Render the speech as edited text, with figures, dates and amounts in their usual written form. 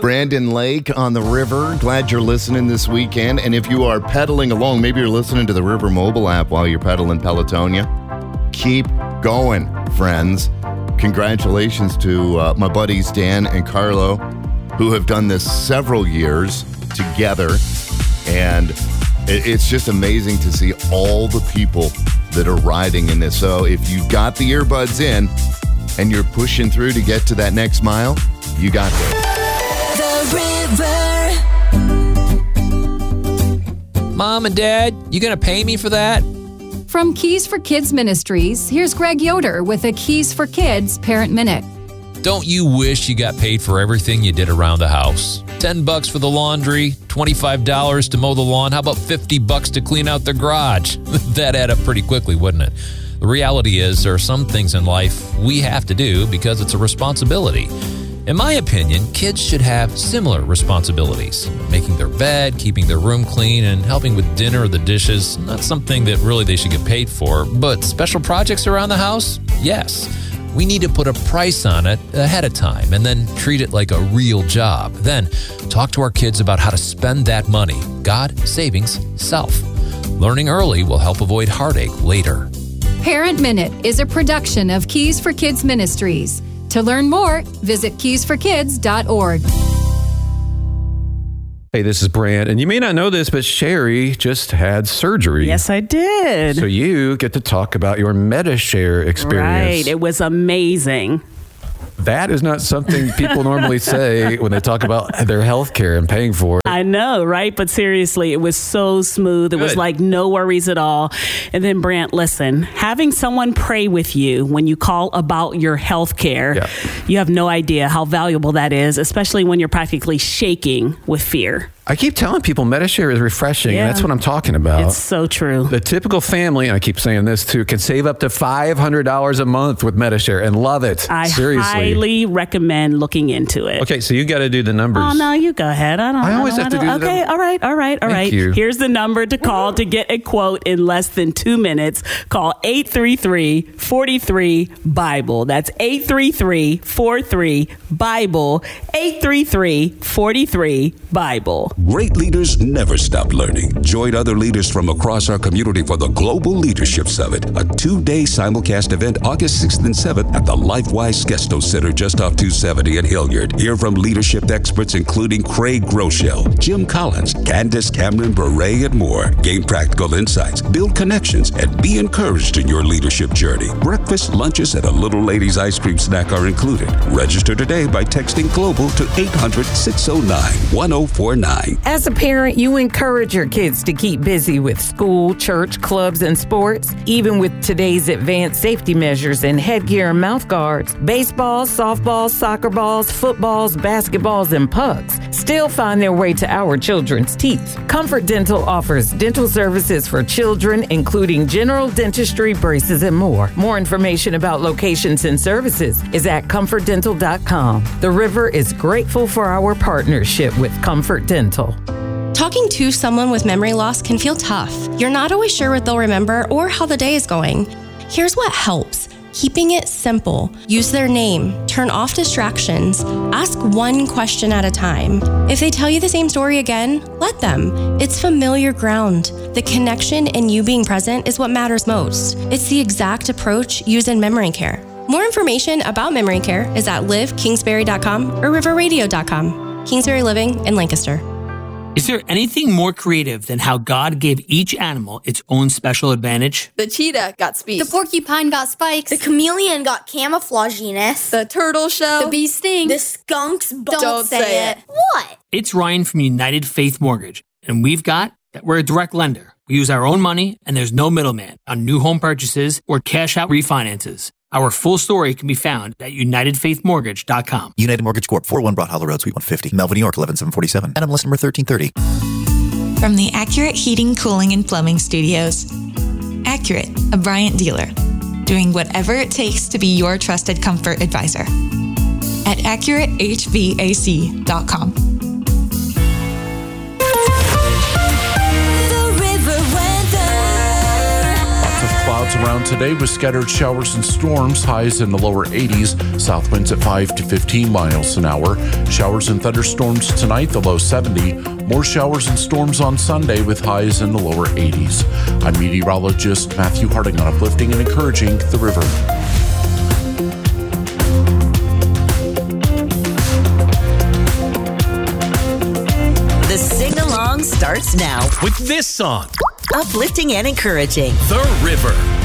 Brandon Lake on the river. Glad you're listening this weekend. And if you are pedaling along, maybe you're listening to the River mobile app while you're pedaling Pelotonia. Keep going, friends. Congratulations to my buddies Dan and Carlo, who have done this several years together. And it's just amazing to see all the people that are riding in this. So if you've got the earbuds in and you're pushing through to get to that next mile, you got this. The River. Mom and Dad, you going to pay me for that? From Keys for Kids Ministries, here's Greg Yoder with a Keys for Kids Parent Minute. Don't you wish you got paid for everything you did around the house? $10 for the laundry, $25 to mow the lawn. How about $50 to clean out the garage? That'd add up pretty quickly, wouldn't it? The reality is there are some things in life we have to do because it's a responsibility. In my opinion, kids should have similar responsibilities. Making their bed, keeping their room clean, and helping with dinner or the dishes, not something that really they should get paid for. But special projects around the house? Yes. We need to put a price on it ahead of time and then treat it like a real job. Then talk to our kids about how to spend that money. God, savings, self. Learning early will help avoid heartache later. Parent Minute is a production of Keys for Kids Ministries. To learn more, visit keysforkids.org. Hey, this is Brant, and you may not know this, but Sherry just had surgery. Yes, I did. So you get to talk about your MediShare experience. Right. It was amazing. That is not something people normally say when they talk about their health care and paying for it. I know, right? But seriously, it was so smooth. It was like no worries at all. And then, Brant, listen, having someone pray with you when you call about your health care, you have no idea how valuable that is, especially when you're practically shaking with fear. I keep telling people MediShare is refreshing, and that's what I'm talking about. It's so true. The typical family, and I keep saying this too, can save up to $500 a month with MediShare and love it. I Seriously. highly recommend looking into it. Okay, so you got to do the numbers. Oh, no, you go ahead. I always have to do the numbers. Okay, all right. Thank you. Here's the number to call to get a quote in less than 2 minutes. Call 833-43-BIBLE. That's 833-43-BIBLE. 833-43-BIBLE. Great leaders never stop learning. Join other leaders from across our community for the Global Leadership Summit, a 2-day simulcast event August 6th and 7th at the LifeWise Skesto Center just off 270 in Hilliard. Hear from leadership experts including Craig Groeschel, Jim Collins, Candace Cameron Bure, and more. Gain practical insights, build connections, and be encouraged in your leadership journey. Breakfast, lunches, and a Little Lady's ice cream snack are included. Register today by texting GLOBAL to 800-609-1049. As a parent, you encourage your kids to keep busy with school, church, clubs, and sports. Even with today's advanced safety measures and headgear and mouth guards, baseballs, softballs, soccer balls, footballs, basketballs, and pucks still find their way to our children's teeth. Comfort Dental offers dental services for children, including general dentistry, braces, and more. More information about locations and services is at comfortdental.com. The River is grateful for our partnership with Comfort Dental. Talking to someone with memory loss can feel tough. You're not always sure what they'll remember or how the day is going. Here's what helps. Keeping it simple. Use their name. Turn off distractions. Ask one question at a time. If they tell you the same story again, let them. It's familiar ground. The connection and you being present is what matters most. It's the exact approach used in memory care. More information about memory care is at livekingsbury.com or riverradio.com. Kingsbury Living in Lancaster. Is there anything more creative than how God gave each animal its own special advantage? The cheetah got speed. The porcupine got spikes. The chameleon got camouflaginess. The turtle shell. The bee sting. The skunk's Don't say it. What? It's Ryan from United Faith Mortgage, and we've got that we're a direct lender. We use our own money, and there's no middleman on new home purchases or cash out refinances. Our full story can be found at UnitedFaithMortgage.com. United Mortgage Corp. 401 Broad Hollow Road, Suite 150, Melville, New York, 11747. NMLS number 1330. From the Accurate Heating, Cooling, and Plumbing Studios. Accurate, a Bryant dealer. Doing whatever it takes to be your trusted comfort advisor. At AccurateHVAC.com. Clouds around today with scattered showers and storms, highs in the lower 80s, south winds at 5 to 15 miles an hour. Showers and thunderstorms tonight, the low 70. More showers and storms on Sunday with highs in the lower 80s. I'm meteorologist Matthew Harding on Uplifting and Encouraging the River. The sing-along starts now with this song. Uplifting and encouraging. The River.